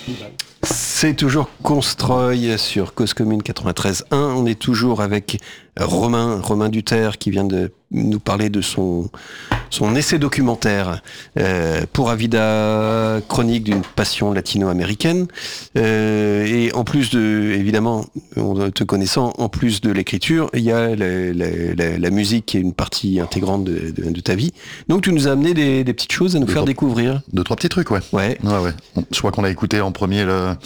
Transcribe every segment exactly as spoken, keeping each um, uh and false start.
C'est toujours Constroy sur Cause Commune quatre-vingt-treize un. On est toujours avec Romain, Romain Duterre, qui vient de nous parler de son, son essai documentaire euh, pour Avida, chronique d'une passion latino-américaine. Euh, et en plus de, évidemment, te connaissant, en plus de l'écriture, il y a la, la, la, la musique qui est une partie intégrante de, de, de ta vie. Donc tu nous as amené des, des petites choses à nous deux, faire trois, découvrir. Deux, trois petits trucs, ouais. Ouais. Ouais, ouais. Je crois qu'on a écouté en premier le,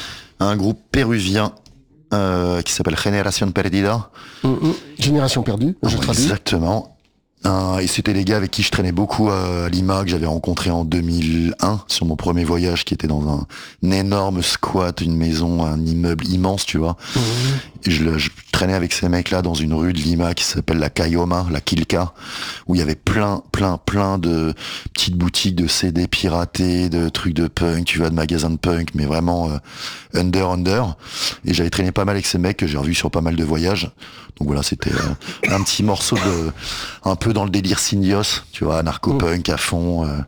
un groupe péruvien euh, qui s'appelle Generación Perdida. Mmh, mmh. Génération perdue, je ouais, traduis. Exactement. Euh, et c'était les gars avec qui je traînais beaucoup à Lima, que j'avais rencontré en deux mille un sur mon premier voyage, qui était dans un, un énorme squat, une maison, un immeuble immense, tu vois. Mmh. Et je, je traînais avec ces mecs-là dans une rue de Lima qui s'appelle la Cayoma, la Quilca, où il y avait plein, plein, plein de petites boutiques de C D piratés, de trucs de punk, tu vois, de magasins de punk, mais vraiment euh, under, under. Et j'avais traîné pas mal avec ces mecs que j'ai revus sur pas mal de voyages. Donc voilà, c'était euh, un petit morceau de, un peu dans le délire Signos, tu vois, narco-punk à fond. Euh.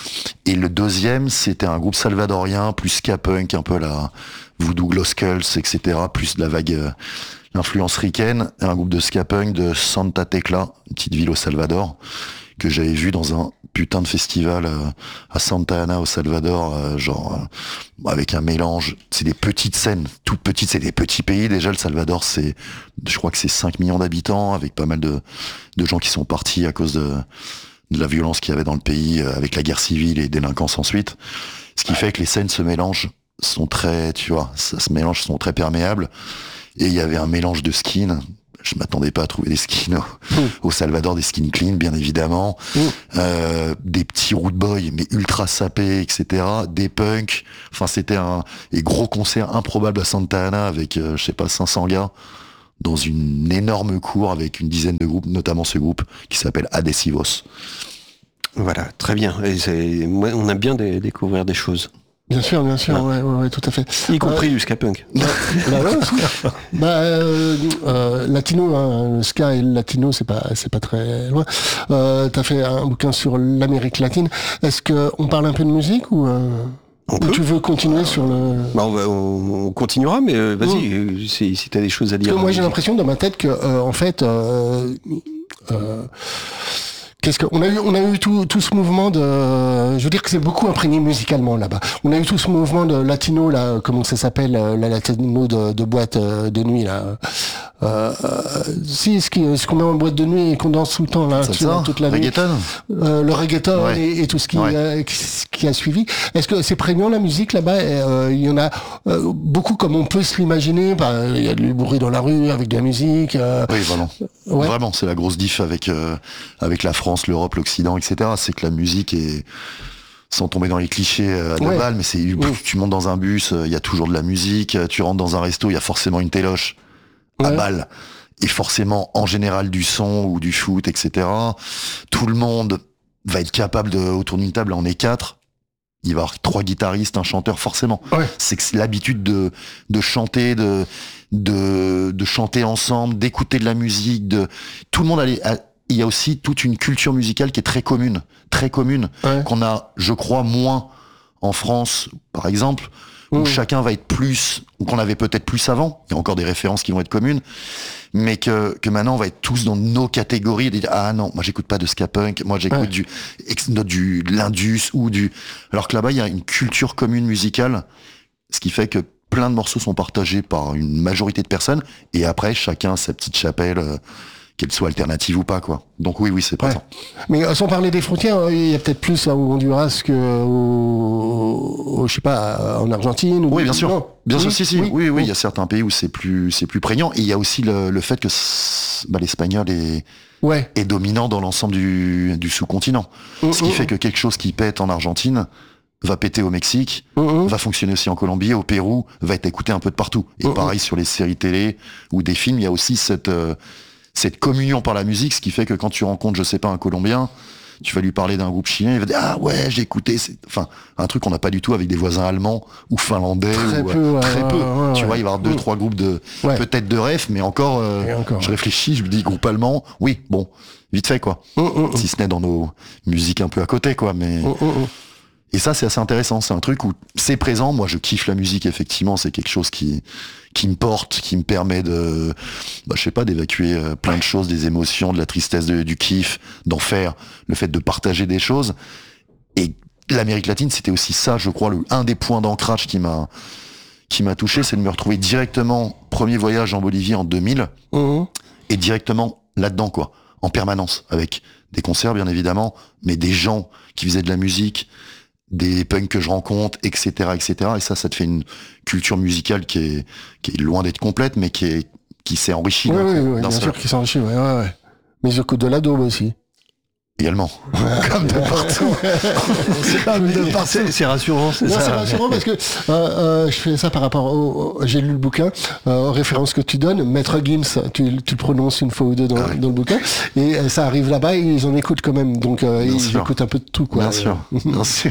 Et le deuxième, c'était un groupe salvadorien, plus ska-punk, un peu la Voodoo Glow Skulls, et cetera, plus de la vague, euh, l'influence ricaine, un groupe de ska-punk de Santa Tecla, une petite ville au Salvador, que j'avais vu dans un putain de festival euh, à Santa Ana au Salvador, euh, genre euh, avec un mélange, c'est des petites scènes, toutes petites, c'est des petits pays déjà. Le Salvador, c'est, je crois que c'est cinq millions d'habitants, avec pas mal de de gens qui sont partis à cause de de la violence qu'il y avait dans le pays, euh, avec la guerre civile et délinquance ensuite. Ce qui fait que les scènes se mélangent, sont très, tu vois, ça se mélange, sont très perméables. Et il y avait un mélange de skins. Je m'attendais pas à trouver des skins au, mmh. au Salvador, des skins clean, bien évidemment. Mmh. Euh, des petits root boys, mais ultra sapés, et cetera. Des punks. Enfin, c'était un et gros concert improbable à Santa Ana avec, euh, je sais pas, cinq cents gars dans une énorme cour avec une dizaine de groupes, notamment ce groupe qui s'appelle Adhesivos. Voilà, très bien. Et c'est, moi, on aime bien de découvrir des choses. Bien sûr, bien sûr, ouais, ouais, ouais, tout à fait. Y compris euh, du ska punk. Bah, bah, ouais, bah euh, euh, latino, hein, le ska et le latino, c'est pas, c'est pas très loin. Euh, t'as fait un bouquin sur l'Amérique latine. Est-ce que on parle un peu de musique ou, euh, on ou peut. tu veux continuer euh, sur le bah on, va, on, on continuera, mais euh, vas-y, mmh. si, si t'as des choses à dire. Parce que moi, j'ai l'impression dans ma tête que, euh, en fait, euh, euh, Qu'est-ce que, on a eu, on a eu tout, tout ce mouvement de, je veux dire que c'est beaucoup imprégné musicalement là-bas. On a eu tout ce mouvement de latino là, comment ça s'appelle, la latino de, de boîte de nuit là. Euh, si, ce, qui, ce qu'on met en boîte de nuit et qu'on danse tout le temps là, ça, ça, toute la reggaeton. nuit. Euh, le reggaeton ouais. et, et tout ce qui, ouais. euh, qui, qui a suivi. Est-ce que c'est prégnant la musique là-bas? Il euh, y en a euh, beaucoup comme on peut se l'imaginer. Il bah, y a du bruit dans la rue avec de la musique. Euh, oui, vraiment. Ouais. Vraiment, c'est la grosse diff avec euh, avec la France, l'Europe, l'Occident, et cetera. C'est que la musique est, sans tomber dans les clichés à deux ouais. balles, mais c'est mmh. tu montes dans un bus, il y a toujours de la musique. Tu rentres dans un resto, il y a forcément une téloche à ouais. balles. Et forcément, en général, du son ou du foot, et cetera. Tout le monde va être capable de, autour d'une table, on est quatre. Il va y avoir trois guitaristes, un chanteur, forcément. Ouais. C'est que c'est l'habitude de, de chanter, de, de, de chanter ensemble, d'écouter de la musique, de, tout le monde allait, a, il y a aussi toute une culture musicale qui est très commune, très commune, ouais. qu'on a, je crois, moins en France, par exemple, où mmh. chacun va être plus, ou qu'on avait peut-être plus avant. Il y a encore des références qui vont être communes, mais que, que maintenant on va être tous dans nos catégories et dire, ah non, moi j'écoute pas de ska punk, moi j'écoute ouais. du, du, de l'indus ou du, alors que là-bas il y a une culture commune musicale, ce qui fait que plein de morceaux sont partagés par une majorité de personnes, et après chacun a sa petite chapelle, euh, qu'elle soit alternative ou pas, quoi. Donc oui, oui, c'est présent. Ouais. Mais euh, sans parler des frontières, il y a peut-être plus au Honduras que au, au je sais pas, en Argentine. Ou oui, bien sûr. Non. Bien oui, sûr, si, si. Oui, oui, oui. Il y a oui. certains pays où c'est plus, c'est plus prégnant. Et il y a aussi le, le fait que bah, l'espagnol est, ouais. est dominant dans l'ensemble du, du sous-continent. Mmh, Ce qui mmh. fait que quelque chose qui pète en Argentine va péter au Mexique, mmh. va fonctionner aussi en Colombie, au Pérou, va être écouté un peu de partout. Et mmh. pareil sur les séries télé ou des films, il y a aussi cette euh, cette communion par la musique, ce qui fait que quand tu rencontres, je sais pas, un Colombien, tu vas lui parler d'un groupe chilien, il va dire, ah ouais, j'ai écouté, c'est, enfin, un truc qu'on n'a pas du tout avec des voisins allemands ou finlandais, très ou, peu, euh, ouais, très ouais, peu. Ouais, tu ouais. vois, il va y avoir deux, mmh. trois groupes de, ouais. peut-être de ref, mais encore, euh, encore je ouais. réfléchis, je me dis groupe allemand, oui, bon, vite fait, quoi. Mmh, mmh, si ce n'est dans nos musiques un peu à côté, quoi, mais. Mmh, mmh. Et ça, c'est assez intéressant. C'est un truc où c'est présent. Moi, je kiffe la musique, effectivement. C'est quelque chose qui, qui me porte, qui me permet de, bah, je sais pas, d'évacuer euh, plein de choses, des émotions, de la tristesse, de, du kiff, d'en faire, le fait de partager des choses. Et l'Amérique latine, c'était aussi ça, je crois, le, un des points d'ancrage qui m'a, qui m'a touché, c'est de me retrouver directement, premier voyage en Bolivie en deux mille, mmh. et directement là-dedans, quoi, en permanence, avec des concerts, bien évidemment, mais des gens qui faisaient de la musique, des punks que je rencontre, et cetera, et cetera. Et ça, ça te fait une culture musicale qui est, qui est loin d'être complète, mais qui est, qui s'est enrichie. Oui, d'un, oui, oui, d'un bien seul. sûr, qui s'est enrichie, ouais, ouais, ouais. Mais ils écoutent de la daube aussi. Également. Comme de partout. Comme de partout. C'est, c'est rassurant, c'est non, ça. C'est rassurant parce que euh, euh, je fais ça par rapport au, au j'ai lu le bouquin, euh, aux références que tu donnes. Maître Gims, tu, tu le prononces une fois ou deux dans, ah ouais. dans le bouquin, et euh, ça arrive là-bas et ils en écoutent quand même. Donc euh, ils sûr. écoutent un peu de tout, quoi. Bien sûr, bien sûr.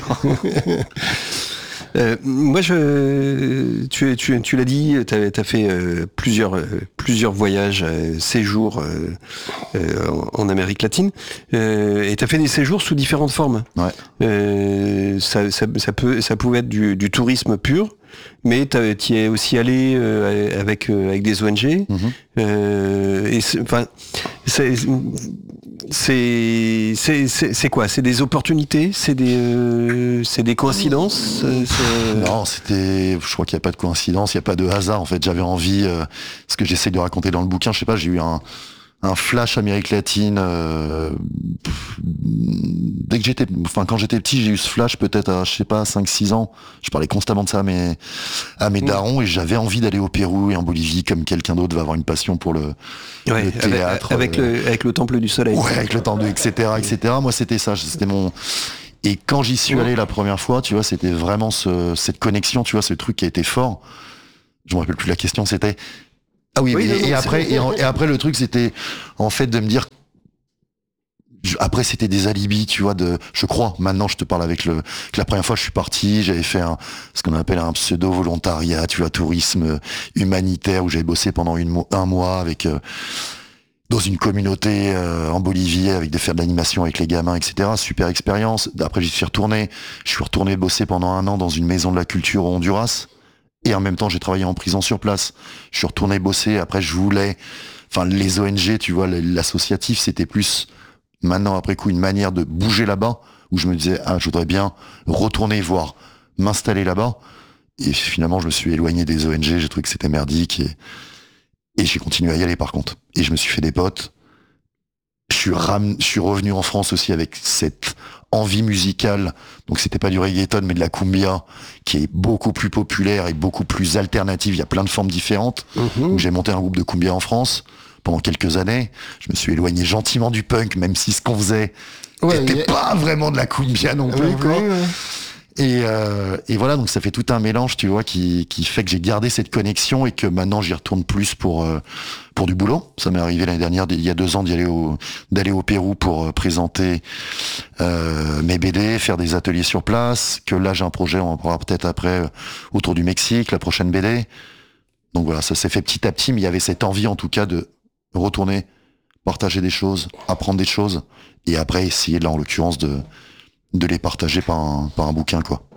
Euh, moi, je, tu, tu, tu l'as dit, tu as fait euh, plusieurs, euh, plusieurs voyages, euh, séjours euh, euh, en, en Amérique latine, euh, et tu as fait des séjours sous différentes formes. Ouais. Euh, ça, ça, ça, peut, ça pouvait être du, du tourisme pur, mais tu y es aussi allé euh, avec, euh, avec des O N G. Mm-hmm. Euh, et enfin, c'est, c'est, c'est, c'est, c'est quoi? C'est des opportunités? C'est des, euh, c'est des coïncidences? c'est... Non, c'était. Je crois qu'il n'y a pas de coïncidence, il n'y a pas de hasard. En fait, j'avais envie. Euh, ce que j'essaie de raconter dans le bouquin, je sais pas, j'ai eu un. un flash Amérique latine. Euh, pff, dès que j'étais, enfin quand j'étais petit, j'ai eu ce flash peut-être à, je sais pas, cinq six ans. Je parlais constamment de ça à mes, à mes mmh. darons et j'avais envie d'aller au Pérou et en Bolivie comme quelqu'un d'autre va avoir une passion pour le, ouais, le théâtre. Avec, avec, euh, le, avec le Temple du Soleil. Ouais, avec le Temple, et cetera, et cetera. Moi, c'était ça, c'était mon. Et quand j'y suis allé la première fois, tu vois, c'était vraiment ce, cette connexion, tu vois, ce truc qui a été fort. Je me rappelle plus la question, c'était. Ah oui, oui et, non, et, non, après, et, en, et après le truc c'était en fait de me dire je, après c'était des alibis, tu vois, de je crois maintenant je te parle avec le que la première fois je suis parti, j'avais fait un, ce qu'on appelle un pseudo volontariat, tu vois, tourisme humanitaire où j'avais bossé pendant une, un mois avec euh, dans une communauté euh, en Bolivie avec des faire de l'animation avec les gamins, et cetera. Super expérience. Après j'y suis retourné, je suis retourné bosser pendant un an dans une maison de la culture au Honduras. Et en même temps, j'ai travaillé en prison sur place. Je suis retourné bosser. Après, je voulais, enfin, les O N G, tu vois, l'associatif, c'était plus, maintenant, après coup, une manière de bouger là-bas, où je me disais, ah, je voudrais bien retourner voir, m'installer là-bas. Et finalement, je me suis éloigné des O N G. J'ai trouvé que c'était merdique et, et j'ai continué à y aller, par contre. Et je me suis fait des potes. Je suis ram... je suis revenu en France aussi avec cette envie musicale, donc c'était pas du reggaeton mais de la cumbia, qui est beaucoup plus populaire et beaucoup plus alternative, il y a plein de formes différentes. Mm-hmm. Donc j'ai monté un groupe de cumbia en France pendant quelques années, je me suis éloigné gentiment du punk, même si ce qu'on faisait ouais, n'était a... pas vraiment de la cumbia non plus, ouais, quoi. Ouais, ouais. Et, euh, et voilà, donc ça fait tout un mélange, tu vois, qui, qui fait que j'ai gardé cette connexion et que maintenant j'y retourne plus pour euh, pour du boulot. Ça m'est arrivé l'année dernière, il y a deux ans, d'y aller au d'aller au Pérou pour euh, présenter euh, mes B D, faire des ateliers sur place. Que là j'ai un projet, on en parlera peut-être après, euh, autour du Mexique, la prochaine B D. Donc voilà, ça s'est fait petit à petit, mais il y avait cette envie en tout cas de retourner, partager des choses, apprendre des choses, et après essayer là en l'occurrence de de les partager par un, par un bouquin, quoi.